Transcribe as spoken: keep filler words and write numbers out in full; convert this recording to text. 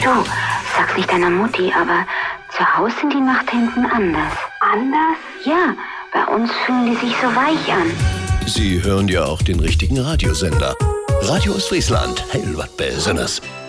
Du, sag's nicht deiner Mutti, aber zu Hause sind die Nachthemden anders. Anders? Ja, bei uns fühlen die sich so weich an. Sie hören ja auch den richtigen Radiosender. Radio Ostfriesland, heil wat Besonderes.